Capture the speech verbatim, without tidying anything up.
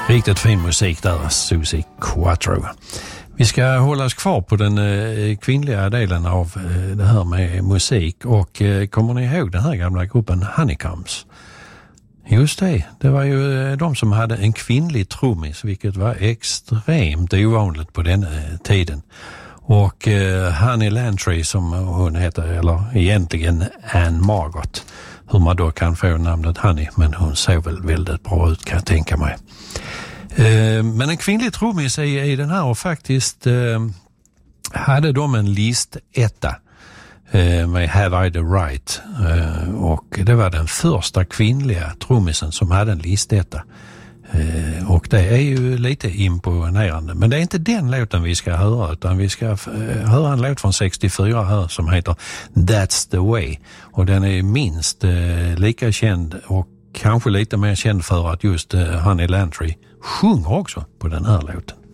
Riktigt fin musik där, Suzi Quatro. Vi ska hålla oss kvar på den eh, kvinnliga delen av eh, det här med musik. Och eh, kommer ni ihåg den här gamla gruppen Honeycombs? Just det, det var ju eh, de som hade en kvinnlig trummis, vilket var extremt ovanligt på den eh, tiden. Och eh, Honey Landry som hon heter, eller egentligen Anne Margot. Hur man då kan få namnet Honey, men hon ser väl väldigt bra ut, kan jag tänka mig. Eh, men en kvinnlig trummis i, i den här, och faktiskt eh, hade de en listetta eh, med Have I the Right. Eh, och det var den första kvinnliga trummisen som hade en listetta. Eh, och det är ju lite imponerande. Men det är inte den låten vi ska höra, utan vi ska eh, höra en låt från sextiofyra här som heter That's the Way. Och den är minst eh, lika känd och kanske lite mer känd för att just eh, Honey Landry sjunger också på den här låten.